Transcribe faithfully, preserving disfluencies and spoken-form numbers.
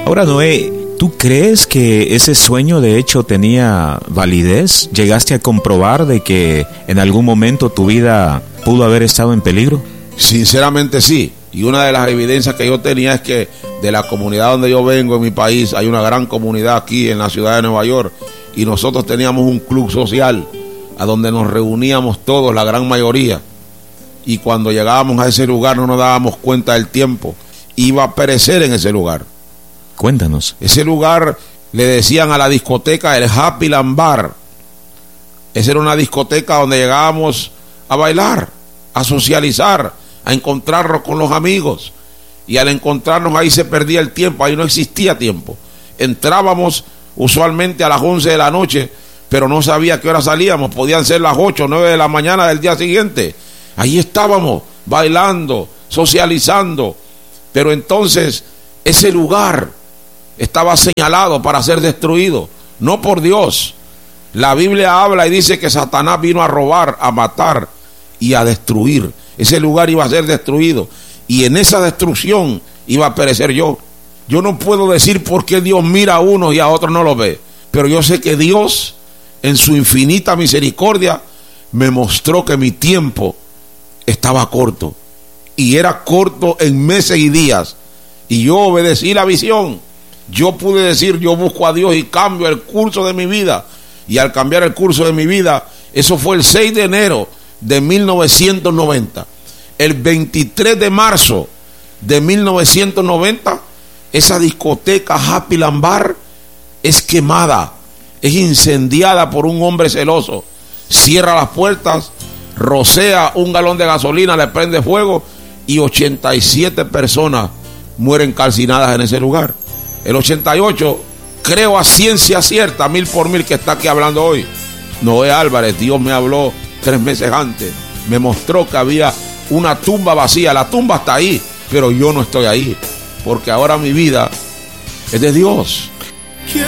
Ahora, Noé, ¿tú crees que ese sueño de hecho tenía validez? ¿Llegaste a comprobar de que en algún momento tu vida pudo haber estado en peligro? Sinceramente sí. Y una de las evidencias que yo tenía es que de la comunidad donde yo vengo, en mi país, hay una gran comunidad aquí en la ciudad de Nueva York, y nosotros teníamos un club social a donde nos reuníamos todos, la gran mayoría, y cuando llegábamos a ese lugar no nos dábamos cuenta del tiempo. Iba a perecer en ese lugar. Cuéntanos. Ese lugar le decían a la discoteca el Happy Land Bar. Esa era una discoteca donde llegábamos a bailar, a socializar, a encontrarnos con los amigos, y al encontrarnos ahí se perdía el tiempo, ahí no existía tiempo. Entrábamos usualmente a las once de la noche, pero no sabía a qué hora salíamos, podían ser las ocho o nueve de la mañana del día siguiente. Ahí estábamos bailando, socializando, pero entonces ese lugar estaba señalado para ser destruido, no por Dios. La Biblia habla y dice que Satanás vino a robar, a matar y a destruir. Ese lugar iba a ser destruido, y en esa destrucción iba a perecer yo. Yo no puedo decir por qué Dios mira a unos y a otros no los ve, pero yo sé que Dios, en su infinita misericordia, me mostró que mi tiempo estaba corto, y era corto en meses y días, y yo obedecí la visión. Yo pude decir, yo busco a Dios y cambio el curso de mi vida, y al cambiar el curso de mi vida, eso fue el seis de enero de mil novecientos noventa. El veintitrés de marzo de mil novecientos noventa, esa discoteca Happy Land Bar es quemada, es incendiada por un hombre celoso. Cierra las puertas, rocea un galón de gasolina, le prende fuego, y ochenta y siete personas mueren calcinadas en ese lugar. El ochenta y ocho, creo a ciencia cierta, mil por mil, que está aquí hablando hoy, Noé Álvarez. Dios me habló tres meses antes, me mostró que había una tumba vacía. La tumba está ahí, pero yo no estoy ahí, porque ahora mi vida es de Dios.